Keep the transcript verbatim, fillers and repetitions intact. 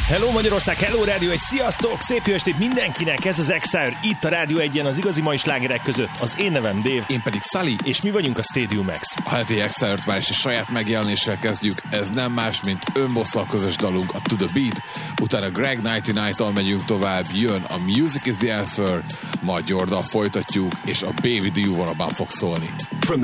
Hello Magyarország, hello Rádió egy, sziasztok! Szép jó estét mindenkinek, ez az Exile, itt a Rádió egyen az igazi mai slágerek között. Az én nevem Dave. Én pedig Sully. És mi vagyunk a Stadium X. A heti Exile-t már is a saját megjelenéssel kezdjük. Ez nem más, mint önbosszal közös dalunk, a To The Beat. Utána Greg kilencvenkilenc-tal megyünk tovább, jön a Music Is The Answer, majd Jordan folytatjuk, és a Baby Do You Wanna Bump fog szólni. From